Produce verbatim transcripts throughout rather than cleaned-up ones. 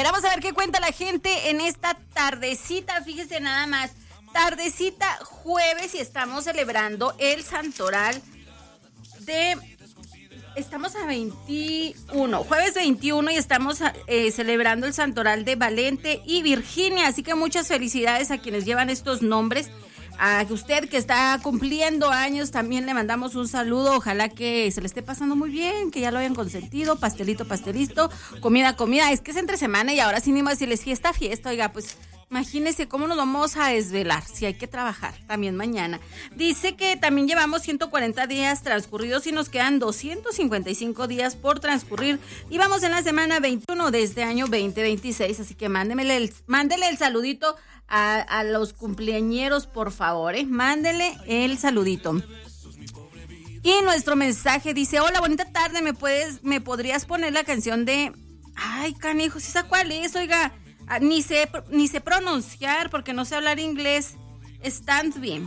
ver, vamos a ver qué cuenta la gente en esta tardecita, fíjese nada más, tardecita jueves y estamos celebrando el santoral de, estamos a veintiuno, jueves veintiuno y estamos eh, celebrando el santoral de Valente y Virginia, así que muchas felicidades a quienes llevan estos nombres. A usted que está cumpliendo años también le mandamos un saludo, ojalá que se le esté pasando muy bien, que ya lo hayan consentido, pastelito, pastelito, comida, comida, es que es entre semana y ahora sí ni más decirles fiesta, fiesta, oiga, pues imagínense cómo nos vamos a desvelar, si hay que trabajar también mañana. Dice que también llevamos ciento cuarenta días transcurridos y nos quedan doscientos cincuenta y cinco días por transcurrir y vamos en la semana veintiuno de este año veinte veintiséis, así que mándemele el, mándele el saludito A, a los cumpleañeros, por favor, ¿eh? Mándele el saludito. Y nuestro mensaje dice, hola, bonita tarde, ¿me puedes, me podrías poner la canción de, ay, canijos, ¿esa cuál es? Oiga, ni sé, ni sé pronunciar porque no sé hablar inglés. Stand bien.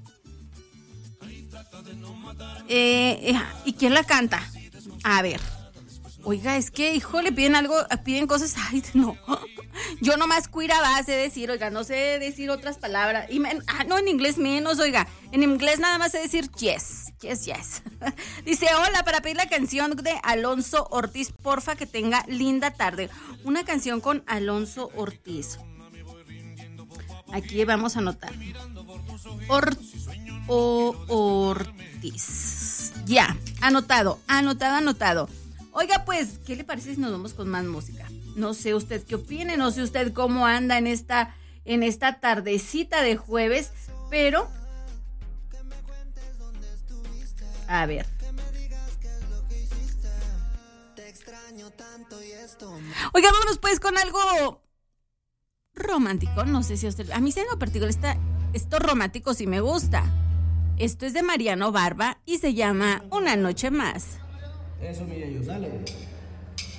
Eh, eh, ¿y quién la canta? A ver. Oiga, es que, hijo, le piden algo, piden cosas, ay, no. Yo nomás cuira va, sé decir, oiga, no sé decir otras palabras. Y me, ah, no, en inglés menos, oiga. En inglés nada más sé decir yes, yes, yes. Dice, hola, para pedir la canción de Alonso Ortiz, porfa, que tenga linda tarde. Una canción con Alonso Ortiz. Aquí vamos a anotar. Or, o, Ortiz. Ya, anotado, anotado, anotado. Oiga, pues, ¿qué le parece si nos vamos con más música? No sé usted qué opine, no sé usted cómo anda en esta, en esta tardecita de jueves, pero... A ver. Oiga, vámonos pues con algo romántico, no sé si a usted... A mí se me particular está, esto romántico sí me gusta. Esto es de Mariano Barba y se llama Una Noche Más. Eso, mi ellos, dale.